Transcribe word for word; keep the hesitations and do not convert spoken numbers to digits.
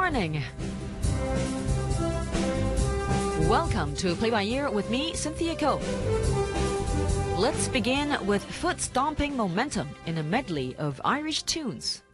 morning. Welcome to Play by Ear with me, Cynthia Ko. Let's begin with foot-stomping momentum in a medley of Irish tunes.